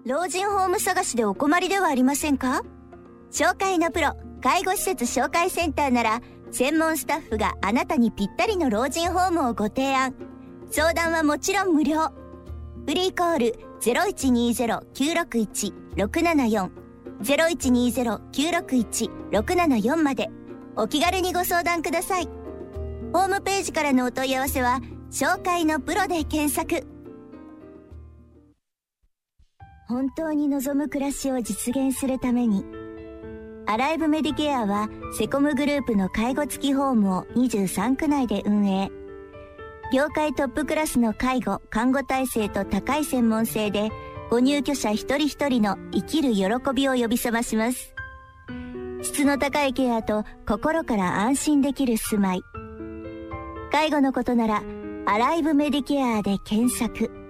老人ホーム探しでお困りではありませんか？紹介のプロ介護施設紹介センターなら、専門スタッフがあなたにぴったりの老人ホームをご提案。相談はもちろん無料。フリーコール 0120-961-674 0120-961-674 までお気軽にご相談ください。ホームページからのお問い合わせは紹介のプロで検索。本当に望む暮らしを実現するために、アライブメディケアはセコムグループの介護付きホームを23区内で運営。業界トップクラスの介護・看護体制と高い専門性で、ご入居者一人一人の生きる喜びを呼び覚まします。質の高いケアと心から安心できる住まい。介護のことならアライブメディケアで検索。